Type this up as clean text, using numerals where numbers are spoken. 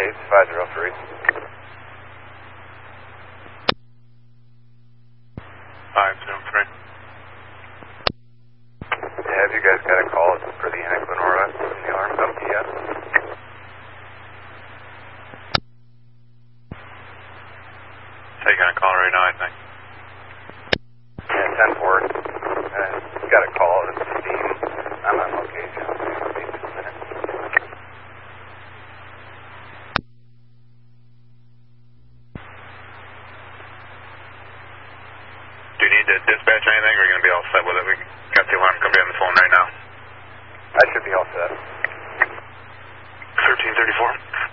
States, 503. Have you guys got a call for the Equinor from the alarm company yet? Taking a call right now, I think. Yeah, 10-4. Got a call at 15. I'm on location. It'll be 2 minutes. Do you need to dispatch anything, or are you going to be all set with it? We got the alarm company on the phone right now. I should be all set. 1334.